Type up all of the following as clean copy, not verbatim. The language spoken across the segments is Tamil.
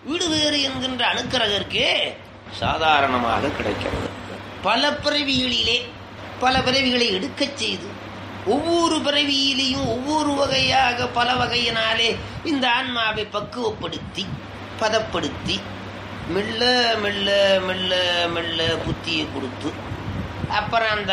வீடு வேறு என்கின்ற அனுக்கிரகருக்கே சாதாரணமாக கிடைக்கிறது. பல பிறவிகளிலே பல பிறவிகளை எடுக்கச் செய்து ஒவ்வொரு பிறவியிலையும் ஒவ்வொரு வகையாக பல வகையினாலே இந்த ஆன்மாவை பக்குவப்படுத்தி பதப்படுத்தி மெல்ல மெல்ல மெல்ல மெல்ல புத்தியை கொடுத்து அப்புறம் அந்த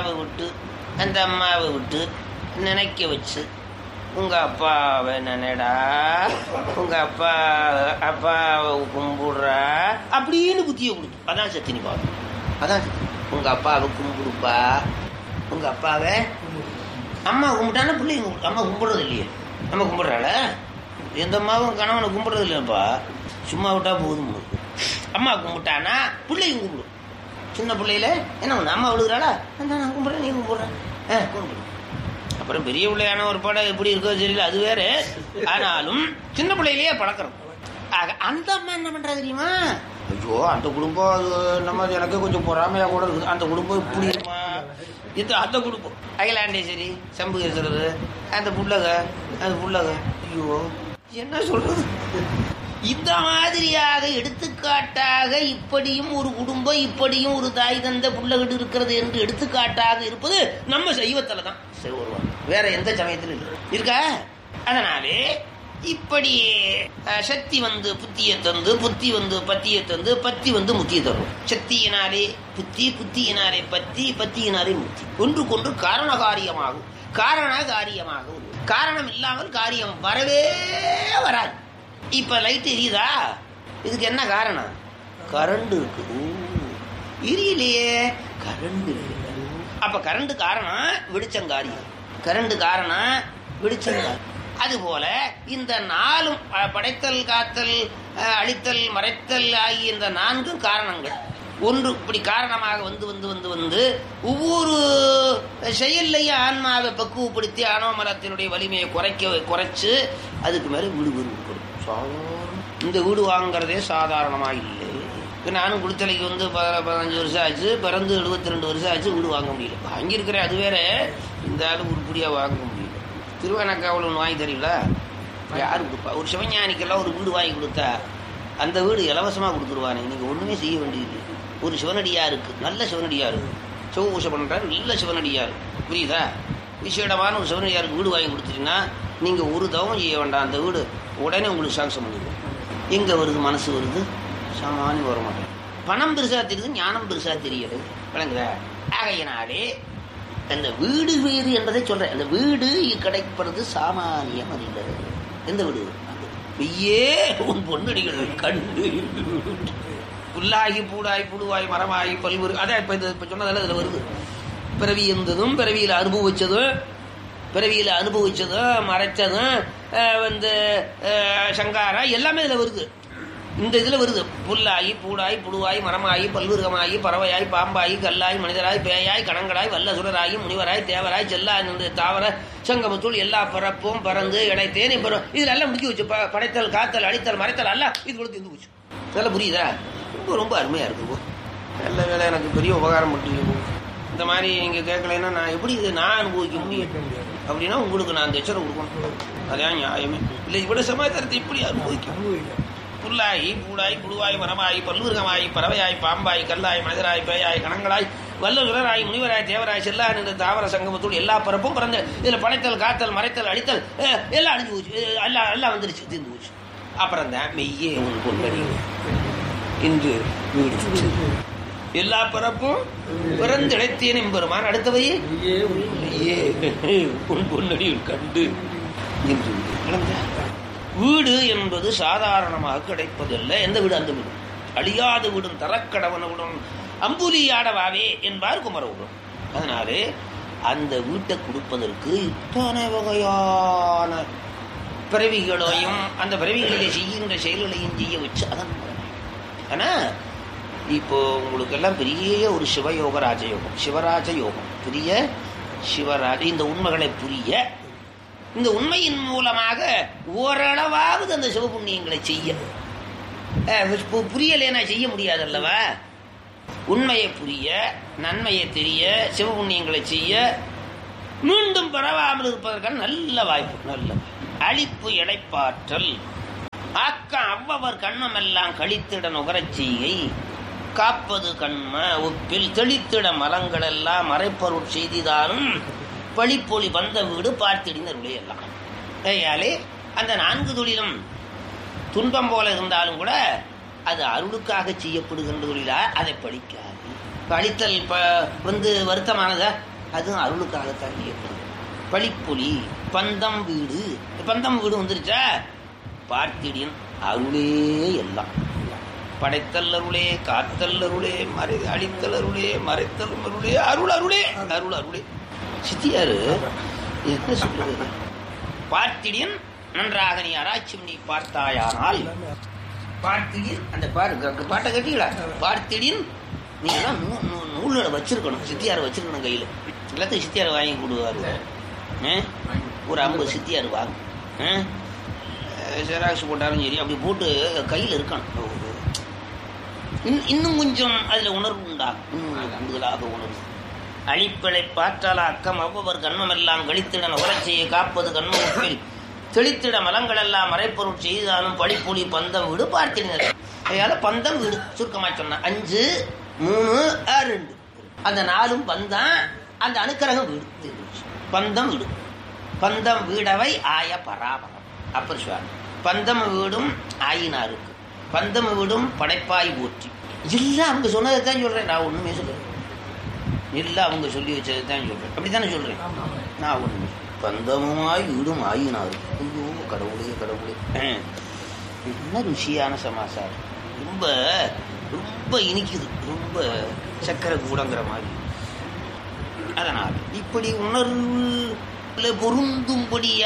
அம்மாவை விட்டு நினைக்க வச்சு உங்கள் அப்பாவை நினைடா, உங்கள் அப்பாவை கும்பிடுறா அப்படின்னு புத்தியை கொடுத்து. அதான் சத்தினி பாவம். அதான் உங்கள் அப்பாவை கும்பிடுப்பா. உங்கள் அப்பாவை அம்மா கும்பிட்டானா பிள்ளைங்க அம்மா கும்பிடுறது இல்லையே. நம்ம கும்பிட்றாள எந்த அம்மாவும் கணவனை கும்பிட்றது இல்லையாப்பா. சும்மா விட்டா போதும். அம்மா கும்பிட்டானா பிள்ளைங்க கும்பிடும். சின்ன பிள்ளையில என்ன ஒன்று அம்மா விழுகிறாளா, நான் கும்பிட்றேன் நீ கும்பிட்றேன் கும்பிடு. அப்புறம் பெரிய பிள்ளையான ஒரு படம் எப்படி இருக்கோ தெரியல, அது வேற. ஆனாலும் சின்ன பிள்ளையிலேயே பழக்கிறோம். ஆக அந்த அம்மா என்ன பண்றா தெரியுமா? ஐயோ அந்த குடும்பம் அது நம்ம எனக்கு கொஞ்சம் பொறாமையா கூட இருக்குது. அந்த குடும்பம் இப்படி இருக்குமா, இது அந்த குடும்பம் அகிலாண்டேஸ்வரி சம்புகேஸ்வரர் அந்த புள்ளக ஐயோ என்ன சொல்றது. இந்த மாதிரியாக எடுத்துக்காட்டாக இப்படியும் ஒரு குடும்பம் இப்படியும் ஒரு தாய் தந்த புள்ளகிட்டு இருக்கிறது என்று எடுத்துக்காட்டாக இருப்பது நம்ம சைவத்துல தான். வேற எந்த சமயத்திலும் இருக்கா? அதனாலே இப்படி சக்தி புத்தியை தந்து, புத்தி பத்தியை தந்து, பத்தி முத்தியை தரும். சக்தியினாலே புத்தி, புத்தியினாலே பத்தி, பத்தியினாலே முத்தி. ஒன்றுக்கொன்று காரண காரியமாகும். காரணம் இல்லாமல் காரியம் வரவே வராது. இப்ப லைட் எரியுதா, இதுக்கு என்ன காரணம்? கரண்ட் இருக்கு. எரியலையே, கரண்ட் இல்லை. அப்ப கரண்ட் காரணம், வெளிச்சங்காரியம். கரண்ட் காரணம், வெளிச்சங்காரியம். அதுபோல இந்த நாலும் படைத்தல், காத்தல், அழித்தல், மறைத்தல் ஆகிய இந்த நான்கும் காரணங்கள். ஒன்று இப்படி காரணமாக வந்து ஒவ்வொரு செயல்லையும் ஆன்மாவை பக்குவப்படுத்தி ஆணவமலத்தினுடைய வலிமையை குறைச்சு அதுக்கு மேலே வீடு கொடுக்கும். இந்த வீடு வாங்குறதே சாதாரணமாக இல்லை. நானும் குளித்தலைக்கு 15 வருஷம் ஆச்சு, பிறந்து 72 வருஷம் ஆச்சு, வீடு வாங்க முடியல. வாங்கியிருக்கிறேன், அது வேற. இந்த ஆளு உருப்படியாக வாங்க முடியல. திருவானக்காவல் ஒன்று வாங்கி தரீங்களா? யாரு கொடுப்பா? ஒரு சிவஞானிக்கெல்லாம் ஒரு வீடு வாங்கி கொடுத்தா அந்த வீடு இலவசமாக கொடுத்துருவானே. நீங்கள் ஒன்றுமே செய்ய வேண்டியது. ஒரு சிவனடியாருக்கு, நல்ல சிவனடியாருக்கு, சிவபூஷை பண்ணுறாரு, நல்ல சிவனடியார், புரியுதா? விசேடமான ஒரு சிவனடியாருக்கு வீடு வாங்கி கொடுத்துட்டீங்கன்னா நீங்கள் ஒரு தவம் செய்ய வேண்டாம். அந்த வீடு உடனே உங்களுக்கு சாங்ஷன் பண்ணிடுவோம். எங்கே வருது? மனசு வருது, சாமானியம் வர மாட்டேன். பணம் பெருசாக தெரியுது, ஞானம் பெருசாக தெரியுது. விளங்குதா? ஆகையினாலே அந்த வீடு வீடு என்பதை சொல்றேன். அந்த வீடு கிடைப்பது சாமானியம் அல்ல. எந்த வீடு? மெய்யே உன் பொன்னடிகள் கண்டு புல்லாகி பூடாய் புழுவாய் மரமாகி பல்வேறு. அதான் இப்ப சொன்னதால இதுல வருது. பிறவி இருந்ததும் பிறவியில அனுபவிச்சதும் மறைச்சதும் சங்காரா எல்லாமே இதுல வருது. இந்த இதுல வருது. புல்லாகி பூடாய் புழுவாய் மரமாகி பல்விருகமாகி பறவையாய் பாம்பாயி கல்லாய் மனிதராய் பேயாய் கணங்கடாய் வல்ல சுடராகி முனிவராய் தேவராய் செல்லாய் தாவர சங்கமத்துள் எல்லா பிறப்பும் பறந்து இடைத்தேன் இதுல எல்லாம் முடிச்சு வச்சு. படைத்தல், காத்தல், அடித்தல், மறைத்தல் எல்லாம் இது கொடுத்து இருந்து போச்சு. நல்லா புரியுதா? ரொம்ப ரொம்ப அருமையா இருக்கு. நல்ல வேலை, எனக்கு பெரிய உபகாரம் பண்ணிட்டு. இந்த மாதிரி நீங்க கேட்கலைன்னா நான் எப்படி இது நான் அனுபவிக்க முடியும் அப்படின்னா உங்களுக்கு நான் அந்த எச்சரம் கொடுக்கணும். அதான் நியாயமே. இல்லை இவ்வளவு சமாச்சாரத்தை இப்படி அனுபவிக்க. புல்லாகி பூடாய் புழுவாய் மரமாயி பல்விருகமாயி பறவையாய் பாம்பாய் கல்லாய் மனிதராய் பேயாய் கணங்களாய் வல்ல சுடராய் முனிவராய் தேவராய் செல்லாய் நின்ற தாவர சங்கமத்துள் எல்லா பிறப்பும் பிறந்து இதுல படைத்தல், காத்தல், மறைத்தல், அடித்தல் எல்லாம் அழிஞ்சு போச்சு. எல்லாம் வந்துருச்சு, தீர்ந்து போச்சு. அப்புறம் தான் மெய்யே உன் பொன்னடி இன்று வீடு எல்லா பிறப்பும் பிறந்து இழைத்தேன் எம்பெருமான். அடுத்தவையே உன் பொன்னடியில் கண்டு இன்று வீடு என்பது சாதாரணமாக கிடைப்பதில்லை. எந்த வீடு? அந்த வீடு. அழியாத வீடும் தரக்கடவனுடன் அம்புலியாடவாவே என்பார் குமரகுலம். அதனாலே அந்த வீட்டை கொடுப்பதற்கு இத்தனை வகையான பிறவிகளையும் அந்த பிறவிகளிலே செய்கின்ற செயல்களையும் செய்ய வச்சு அதன். ஆனா இப்போ உங்களுக்கு எல்லாம் பெரிய ஒரு சிவயோக ராஜயோகம், சிவராஜ யோகம், பெரிய சிவராஜ. இந்த உண்மைகளை புரிய, இந்த உண்மையின் மூலமாக ஓரளவாவது அந்த சிவபுண்ணியங்களை செய்ய புரியலைன்னா செய்ய முடியாது அல்லவா? உண்மையை புரிய, நன்மையை தெரிய, சிவபுண்ணியங்களை செய்ய, மீண்டும் பரவாமல் இருப்பதற்கான நல்ல வாய்ப்பு. நல்ல அழிப்பு இடைப்பாற்றல் ஆக்கம் அவ்வவர் கண்ணமெல்லாம் கழித்திட நுகரச் செய்கை காப்பது கண்ம ஒப்பில் தெளித்திட மலங்கள் எல்லாம் மறைப்பொருட் செய்திதாலும் பழிப்பொலி வந்த வீடு பார்த்திடினருளே எல்லாம். கையாலே அந்த 4 தொழிலும் துன்பம் போல இருந்தாலும் கூட அது அருளுக்காக செய்யப்படுகின்ற தொழிலா, அதை பழிக்காது. பழித்தல் வருத்தமானதா, அதுவும் அருளுக்காகத்தான் செய்யப்படுது. பழிப்பொலி பந்தம் வீடு, பந்தம் வீடு வந்துருச்சா, பார்த்திடின் அருளே எல்லாம். படைத்தல் அருளே, காத்தல் அருளே, அழித்தல் அருளே, மறைத்தல் அருளே, அருள் அருளே, அருள் அருளே. சித்தியாரு என்ன சொல்றது? பார்த்திடின் நன்றாக நீ ஆராய்ச்சி பண்ணி பார்த்தாயானால், பார்த்திடின் அந்த பாட்டை கட்டிங்களா, பார்த்திடின் நீ எல்லாம் நூலோட வச்சிருக்கணும், சித்தியார் வச்சிருக்கணும் கையில். எல்லாத்தையும் சித்தியார் வாங்கி கொடுவாரு. ஒரு 50 சித்தியார் வாங்க, ஜெராக்ஸ் போட்டாலும் சரி, அப்படி போட்டு கையில் இருக்கணும். இன்னும் கொஞ்சம் அதில் உணர்வு உண்டாகும், இன்னும் கூடுதலாக உணர்வு. அழிப்பளை பாற்றால அக்கம் அவ்வவர் கண்மமெல்லாம் கழித்திட நுகரச் செய்ய காப்பது கண்மத்தில் தெளித்திட மலங்கள் எல்லாம் மறைப்பொருட் செய்தாலும் பழிப்பொலி பந்தம் வீடு பார்த்தினர். அதனால பந்தம் வீடு சுருக்கமாக சொன்ன 5, 3, 2 அந்த 4 பந்தம், அந்த அணுக்கரகம் வீடு. பந்தம் வீடு, பந்தம் வீடவை ஆய பராபரம். அப்பர் சுவாமி பந்தம் வீடும் ஆயினாருக்கு, பந்தம் வீடும் படைப்பாய் போற்றி. எல்லாம் அவங்க சொன்னதை தான் சொல்றேன், நான் ஒண்ணுமே சொல்றேன். எல்லாம் அவங்க சொல்லி வச்சதை தான் சொல்றேன், அப்படித்தானே சொல்றேன் நான். ஒண்ணுமே பந்தமுமாய் வீடும் ஆயினாருக்கு. ஐயோ கடவுளே கடவுளே, என்ன ருசியான சமாசாரம். ரொம்ப ரொம்ப இனிக்குது, ரொம்ப சக்கரை கூடங்கிற மாதிரி. அதனால் இப்படி உணர்வுல பொருந்தும்படியாக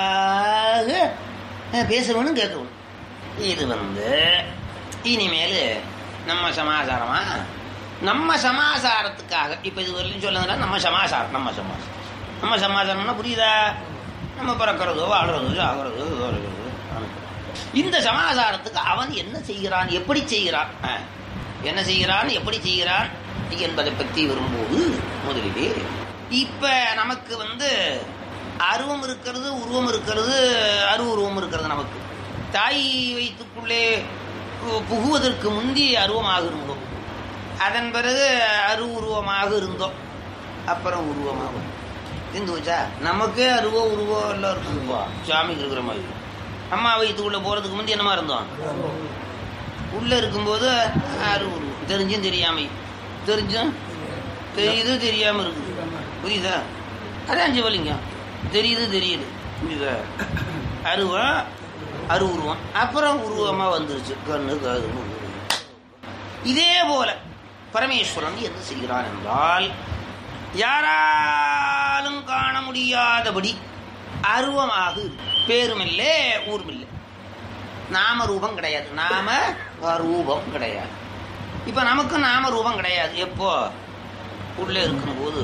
பேசணும், கேட்கணும். இது இனிமேல் நம்ம சமாசாரமா, நம்ம சமாசாரத்துக்காக இப்ப இது வரலையும் சொல்லுங்க. நம்ம சமாசாரம், நம்ம சமாசாரம்னா புரியுதா? நம்ம பிறக்கிறதோ வாழ்றதோ ஆகிறதோ இந்த சமாசாரத்துக்கு அவன் என்ன செய்கிறான், எப்படி செய்கிறான், என்ன செய்கிறான், எப்படி செய்கிறான் என்பதை பற்றி வரும்போது முதலிலே இப்ப நமக்கு அருவம் இருக்கிறது, உருவம் இருக்கிறது, உருவம் இருக்கிறது. நமக்கு தாய் வயிற்றுக்குள்ளே புகுவதற்கு முந்தி அருவமாக இருந்தோம், அதன் பிறகு உருவமாக இருந்தோம், அப்புறம் உருவமாக இருந்து வச்சா நமக்கே உருவம் எல்லாம் இருக்குதுப்பா. சாமிக்கு இருக்கிற மாதிரி அம்மா வயிற்றுக்குள்ள போறதுக்கு முந்தி என்னமா இருந்தோம், உள்ள இருக்கும்போது உருவம் தெரிஞ்சும் தெரியாமையும், தெரிஞ்சும் தெரியுது தெரியாம இருக்குது, புரியுதா? அதான் சிவலிங்கம், தெரியுது புரியுதா? உருவம் அப்புறம் உருவமா வந்துருச்சு, கண்ணு காது. இதே போல பரமேஸ்வரன் என்ன செய்கிறான் என்றால், யாராலும் காண முடியாதபடி அருவமாக, பேருமில்லை ஊருமில்லை, நாம ரூபம் கிடையாது, நாம ரூபம் கிடையாது. இப்ப நமக்கு நாம ரூபம் கிடையாது. எப்போ உள்ளே இருக்கும்போது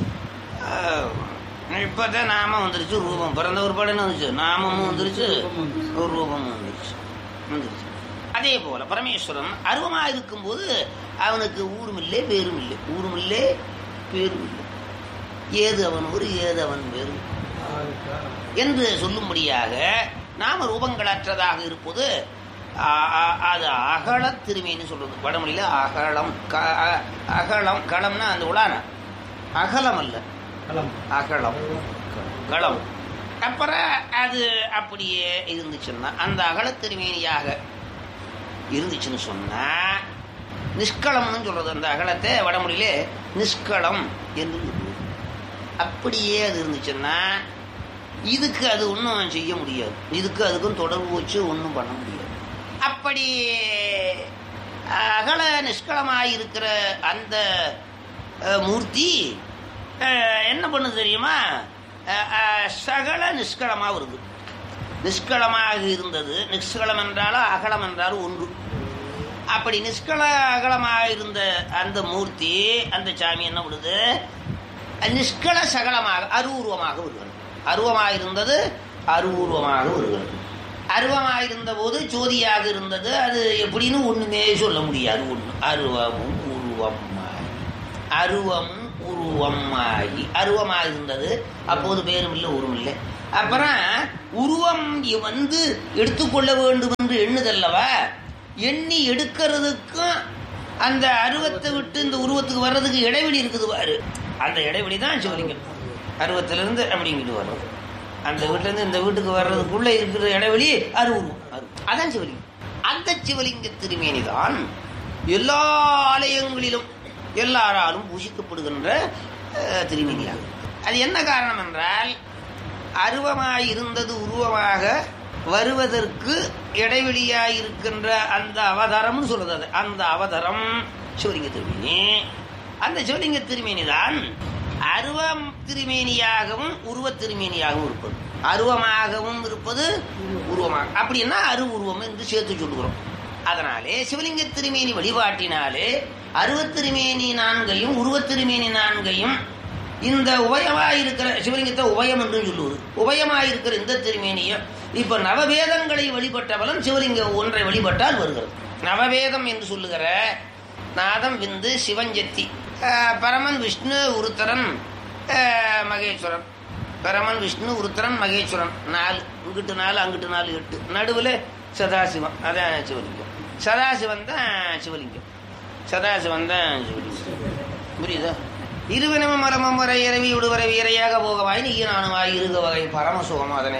இப்பதான் நாம வந்துருச்சு, ரூபம் பிறந்த ஒரு படம் வந்துச்சு, நாமமும் வந்துருச்சு, ஒரு ரூபமும் வந்துருச்சு. அதே போல பரமேஸ்வரன் அருவமா இருக்கும்போது அவனுக்கு ஊரும் இல்லை பேரும் இல்லை, ஊரும் இல்லை பேரும் இல்லை. ஏது அவன் ஒரு ஏது அவன் வேறு என்று சொல்லும்படியாக நாம ரூபங்களற்றதாக இருப்பது அது அகல திருமைன்னு சொல்றது. வடமொழியில அகலம், அகலம் களம்னா அந்த உலான அகலம் அல்ல, அகலம் களம். அப்புறம் அது அப்படியே இருந்துச்சுன்னா, அந்த அகலத்திருமேனியாக இருந்துச்சுன்னு சொன்னா நிஷ்களம்னு சொல்றது. அந்த அகலத்தை வடமொழியிலே நிஷ்களம் என்று அப்படியே அது இருந்துச்சுன்னா இதுக்கு அது ஒன்றும் செய்ய முடியாது, இதுக்கு அதுக்கும் தொடர்பு வச்சு ஒன்றும் பண்ண முடியாது. அப்படி அகல நிஷ்களமாய் இருக்கிற அந்த மூர்த்தி என்ன பண்ணுது தெரியுமா? சகல நிஷ்களமா வருது. நிஷ்களமாக இருந்தது, நிஷ்களம் என்றாலும் அகலம் என்றாலும் ஒன்று. அப்படி நிஷ்கள அகலமாக இருந்த அந்த மூர்த்தி, அந்த சாமி என்ன பண்ணுது? நிஷ்கள சகலமாக அருவுருவமாக வருகிறது. அருவமாக இருந்தது அருவுருவமாக வருகிறது. அருவமாக இருந்த போது ஜோதியாக இருந்தது. அது எப்படின்னு ஒண்ணுமே சொல்ல முடியாது. ஒண்ணு அருவமும் உருவமாகி, அருவமும் உருவமாகி அருவமாக இருந்தது. அப்போது பேரும் இல்லை ஊரும் இல்லை. அப்புறம் உருவம் வந்து எடுத்துக்கொள்ள வேண்டும் என்று எண்ணுதல்லவா, எண்ணி எடுக்கிறதுக்கும் அந்த அருவத்தை விட்டு இந்த உருவத்துக்கு வர்றதுக்கு இடைவெளி இருக்குது பாரு, அந்த இடைவெளி தான் சிவலிங்கம். அருவத்திலிருந்து அப்படிங்கிட்டு வர்றது, அந்த வீட்டுல இருந்து இந்த வீட்டுக்கு வர்றதுக்குள்ள இருக்கிற இடைவெளி அருவுருவம், அதான் சிவலிங்கம். அந்த சிவலிங்க திருமேனிதான் எல்லா ஆலயங்களிலும் எல்லாராலும் பூசிக்கப்படுகின்ற திருமேனியாகும். அது என்ன காரணம் என்றால், அருவமாயிருந்தது உருவமாக வருவதற்கு இடைவெளியாயிருக்கின்ற அந்த அவதாரம்னு சொல்றது, அந்த அவதாரம் சிவலிங்க திருமேனி. அந்த சிவலிங்க திருமேனி தான் அருவம் திருமேனியாகவும் உருவ திருமேனியாகவும் இருப்பது. அருவமாகவும் இருப்பது உருவமாக, அப்படின்னா அருவுருவம் என்று சேர்த்து சொல்லுகிறோம். அதனாலே சிவலிங்க திருமேனி வழிபாட்டினாலே அருவத்திருமேனி நான்கையும் உருவத்திருமேனி நான்கையும் இந்த உபயமாயிருக்கிற சிவலிங்கத்தை உபயம் என்று சொல்லுவது. உபயமாயிருக்கிற இந்த திருமேனியை இப்ப நவவேதங்களை வழிபட்ட பலன் சிவலிங்கம் ஒன்றை வழிபட்டால் வருகிறது. நவவேதம் என்று சொல்லுகிற நாதம், விந்து, சிவஞ்சத்தி, பரமன், விஷ்ணு, உருத்தரன், மகேஸ்வரன். பரமன், விஷ்ணு, உருத்தரன், மகேஸ்வரன் 4, இங்கிட்டு 4 அங்கிட்டு 4 8, நடுவில் சதாசிவம், அதான் சிவலிங்கம். சதாசிவன் தான் சிவலிங்கம், சதாசிவன் தான் சிவலிங்கம். புரியுதா? இருவினமும் மரமும் வரை இரவி விடுவர வீரையாக போகவாய் நீனானுவாய் இருக வகை பரமசுகம். அதனை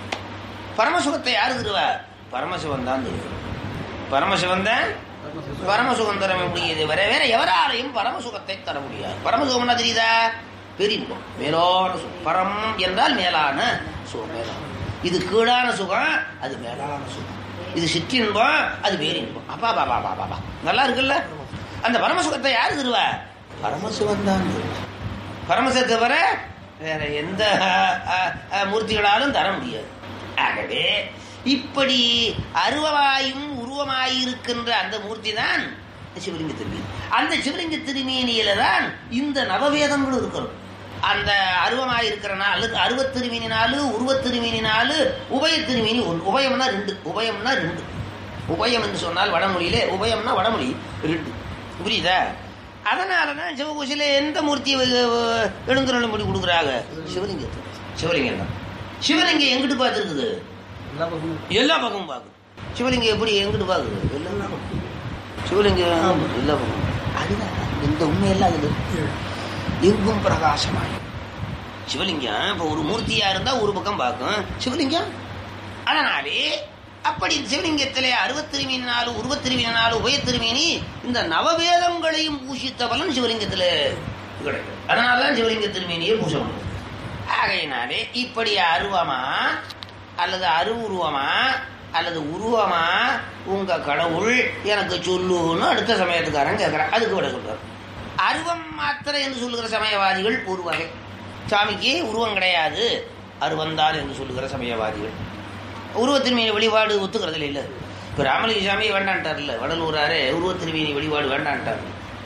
பரமசுகத்தை யாரு தருவா? பரமசிவன் தான் தருவார். பரமசிவன் தான் பரமசுகம் தர முடியாது, வேற வேற எவராலையும் பரமசுகத்தை தர முடியாது. பரமசுகம்னா தெரியுதா? பெரின்பம், மேலான சுகம். பரம் என்றால் மேலான சுகம், மேலான. இது கீழான சுகம், அது மேலான சுகம். இது சிற்றின்பம், அது பேரின்பம். அப்பா பாபா பாபா பா, நல்லா இருக்குல்ல? அந்த பரமசுகத்தை யாரு தருவா? பரமசிவன் தான். பரமசிவத்தை தவிர வேற எந்த மூர்த்திகளாலும் தர முடியாது. ஆகவே இப்படி அருவமாயும் உருவமாயிருக்கின்ற அந்த மூர்த்தி தான் சிவலிங்க திருமேனி. அந்த சிவலிங்க திருமேனியில தான் இந்த நவவேதங்களும் இருக்கிறோம். அந்த அருவமாயிருக்கிற நாள் அருவத்திருமேனி 4, உருவத்திருமேனி 4, உபயத்திருமேனி 1. உபயம்னா 2, உபயம்னா 2. உபயம் என்று சொன்னால் வடமொழியிலே, உபயம்னா வடமொழி 2. புரியுதா? அதனாலதான் சிவகோசில எந்த மூர்த்தியை எழுந்துருளை முடி கொடுக்குறாங்க? சிவலிங்கத்தை. சிவலிங்கம் தான். சிவலிங்கம் எங்கிட்டு பார்த்துருக்குது? எல்லா பக்கமும் பார்க்குது. சிவலிங்கம் எப்படி எங்கிட்டு பார்க்குது? எல்லா பக்கம் சிவலிங்கம், எல்லா பக்கம். அதுதான் இந்த உண்மையெல்லாம் அது எங்கும் பிரகாசமாய் சிவலிங்கம். இப்போ ஒரு மூர்த்தியா இருந்தா ஒரு பக்கம் பார்க்கும் சிவலிங்கம். அதனாலே அப்படி சிவலிங்கத்திலே அருவத்திருமேனி 4, உருவத்திருமேனி 4, உபயத்திருமேனி இந்த நவவேதங்களையும் பூஷித்த பலன் சிவலிங்கத்தில் கிடைக்கும். அதனாலதான் சிவலிங்க திருமேனியை பூச முடியும். ஆகையினாலே இப்படி அருவமா அல்லது அருவுருவமா அல்லது உருவமா உங்க கடவுள் எனக்கு சொல்லுன்னு அடுத்த சமயத்துக்காரன் கேட்கிறான். அதுக்கு விட சொல்றார். அருவம் மாத்திரை என்று சொல்லுகிற சமயவாதிகள் ஒரு வகை. சாமிக்கு உருவம் கிடையாது, அருவந்தான் என்று சொல்லுகிற சமயவாதிகள். உருவத்திருமேனி வழிபாடு ஒத்துக்கிறதுல இல்லை. இப்போ ராமலிங்க சாமி வேண்டான்ட்டார், இல்லை வடலூராரே உருவத்திருமேனி வழிபாடு வேண்டான்ட்டார்.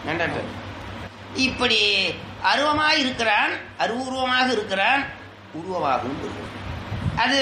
இப்படி அருவமாக இருக்கிறான், அருவுருவமாக இருக்கிறான், உருவமாகவும் இருக்கிறான். அது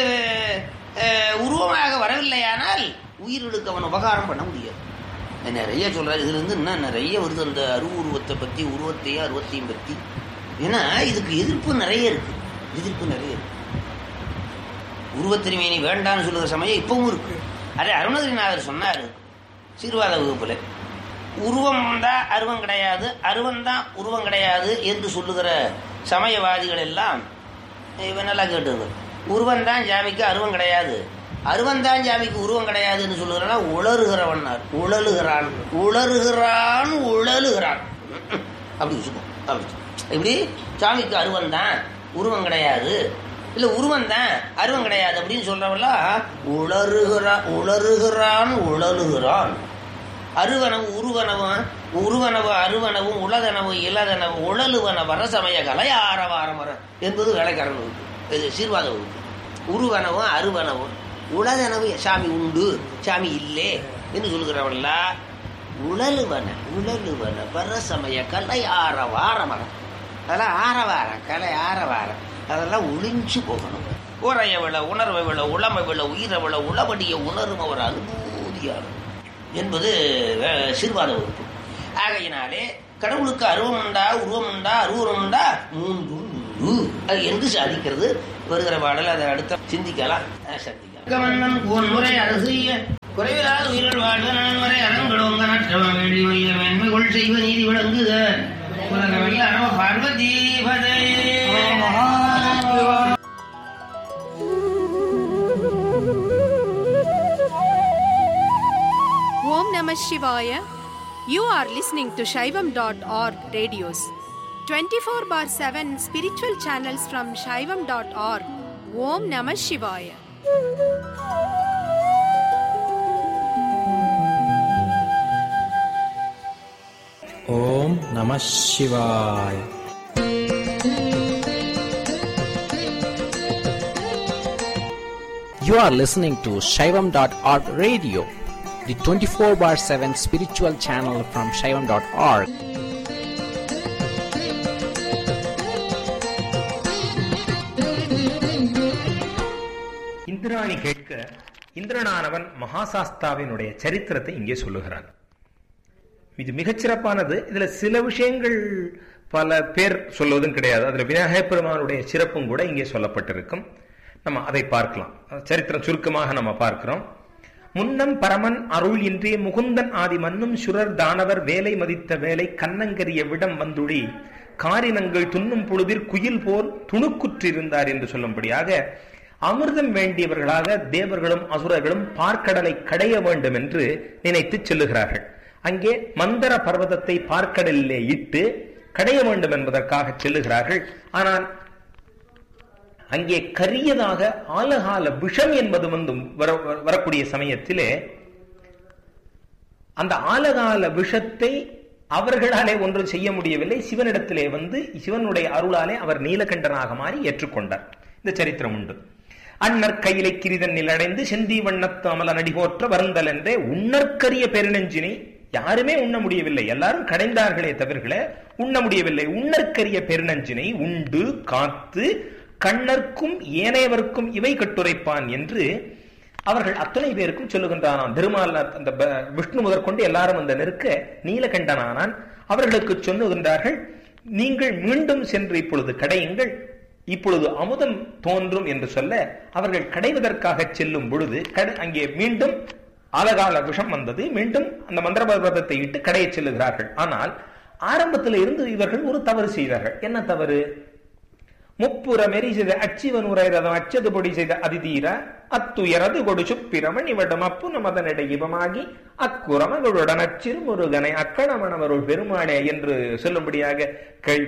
உருவமாக வரவில்லையானால் உயிர்களுக்கு அவன் உபகாரம் பண்ண முடியாது. நிறைய சொல்றாரு. இதுல இருந்து இன்னும் நிறைய வருது அந்த அருவுருவத்தை பத்தி, உருவத்தையும் அருவத்தையும் பத்தி. ஏன்னா இதுக்கு எதிர்ப்பு நிறைய இருக்கு, எதிர்ப்பு நிறைய இருக்கு. உருவத்திருமேனி வேண்டான்னு சொல்லுகிற சமயம் இப்பவும் இருக்கு. அதே அருணகிரிநாதர் சொன்னார் சீர்வாத வகுப்புல, உருவம் தான் அருவம் கிடையாது, அருவம் தான் உருவம் கிடையாது என்று சொல்லுகிற சமயவாதிகள் எல்லாம் இவனெல்லாம் கேட்டுங்க. உருவம் தான் ஜாமிக்கு அருவம் கிடையாது, அருவம் தான் ஜாமிக்கு உருவம் கிடையாதுன்னு சொல்லுகிறனா உளறுகிறவன்னார். உழலுகிறான், உளறுகிறான், உழலுகிறான் அப்படி வச்சுக்கோ. இப்படி சாமிக்கு அருவம் தான் உருவம் கிடையாது, இல்ல உருவம் தான் அருவம் கிடையாது அப்படின்னு சொல்றவெல்லாம் உளறுகிறான், உளறுகிறான், உழலுகிறான். அருவனவு உருவனவும் உருவனவு அருவனவும் உலகனவு இலகனவு உழலுவன வர சமய கலை ஆரவாரமர என்பது வேலைக்காரன் வகுப்பு. இது சீர்வாத வகுப்பு. உருவனவும் அருவனவும் உலகனவு சாமி உண்டு சாமி இல்லை என்று சொல்லுகிறவன்ல உழலுவன உழலுவன வர சமய கலை ஆரவாரமர. அதெல்லாம் ஆரவாரம், கலை ஆரவாரம், அதெல்லாம் ஒளிஞ்சு போகணும். உரைய விழ உணர்வை விழ உளமை விழ உயிரை விழ உளவடிய உணரும் அவர் அனுபூதியாகும் என்பது சீர்வாத வகுப்பு. ஆகையினாலே கடவுளுக்கு அருவம் உண்டா, உருவம் உண்டா, அருவுரம் உண்டா, மூன்று என்று சாதிக்கிறது வருகிற பாடல் அதை அடுத்த சிந்திக்கலாம். முறை அரசிய குறைவிலாத உயிர்கள் வாழ்வு நன்முறை அறங்களோங்க நற்றவன் வேண்டி மேன்மைகள் செய்வ நீதி விளங்குக Parvati Om Namah Shivaya. You are listening to Shaivam.org radios. 24/7 spiritual channels from Shaivam.org. Om Namah Shivaya. Om Namah Shivaya. You are listening to Shaivam.org radio, the 24/7 spiritual channel from Shaivam.org. Indrani கேட்க இந்திரனானவன் மகாசாஸ்தாவினுடைய சரித்திரத்தை இங்கே சொல்லுகிறான். இது மிகச்சிறப்பானது. இதுல சில விஷயங்கள் பல பேர் சொல்வதும் கிடையாது. அதுல விநாயகப் பெருமானுடைய சிறப்பும் கூட இங்கே சொல்லப்பட்டிருக்கும். நம்ம அதை பார்க்கலாம். சரித்திரம் சுருக்கமாக நம்ம பார்க்கிறோம். முன்னம் பரமன் அருள் இன்றே முகுந்தன் ஆதி மன்னும் சுரர் தானவர் வேலை மதித்த வேலை கண்ணங்கரிய விடம் வந்துடி காரினங்கள் துண்ணும் பொழுதில் குயில் போல் துணுக்குற்றிருந்தார் என்று சொல்லும்படியாக அமிர்தம் வேண்டியவர்களாக தேவர்களும் அசுரர்களும் பார்க்கடலை கடைய வேண்டும் என்று நினைத்து செல்லுகிறார்கள். அங்கே மந்தர பர்வதத்தை பார்க்கடலிலே இட்டு கடைய வேண்டும் என்பதற்காக செல்லுகிறார்கள். ஆனால் அங்கே கரியதாக ஆலகால விஷம் என்பது வந்து வரக்கூடிய சமயத்திலே அந்த ஆலகால விஷத்தை அவர்களாலே ஒன்றும் செய்ய முடியவில்லை. சிவனிடத்திலே வந்து சிவனுடைய அருளாலே அவர் நீலகண்டனாக மாறி ஏற்றுக்கொண்டார். இந்த சரித்திரம் உண்டு. அண்ணற் கையிலை கிரிதன்னில் அடைந்து செந்தி வண்ணத்து அமல நடிகோற்ற வருந்தல் என்றே உண்ணற்கரிய பெருநெஞ்சினை யாருமே உண்ண முடியவில்லை. எல்லாரும் கடைந்தார்களே தவிர உண்ண முடியவில்லை. உண்ணற்கரிய பெருநெஞ்சினை உண்டு காத்து கண்ணர்க்கும் ஏனையவர்க்கும் இவை கட்டுரைப்பான் என்று அவர்கள் அத்தனை பேருக்கும் சொல்லுகின்றானான். திருமால் அந்த விஷ்ணு முதற்கொண்டு எல்லாரும் அந்த நெருக்க நீலகண்டனானான். அவர்களுக்கு சொல்லுகின்றார்கள், நீங்கள் மீண்டும் சென்று இப்பொழுது கடையுங்கள், இப்பொழுது அமுதம் தோன்றும் என்று சொல்ல அவர்கள் கடைவதற்காக செல்லும் பொழுது அங்கே மீண்டும் ஆலகால விஷம் வந்தது. மீண்டும் அந்த மந்திர பர்வதத்தை இட்டு கடைய செல்லுகிறார்கள். ஆனால் ஆரம்பத்தில் இருந்து இவர்கள் ஒரு தவறு செய்தார்கள். என்ன தவறு? முப்புறமெறி செய்த அச்சிவனுரைரதம் அச்சது பொடி செய்த அதிதீர அத்துயரது கொடு சுப்பிரமன் இவடம் அப்புன மதனிடை இவமாகி அக்குரமகளுடன் அச்சிறு முருகனை அக்கணமணவருள் பெருமானே என்று சொல்லும்படியாக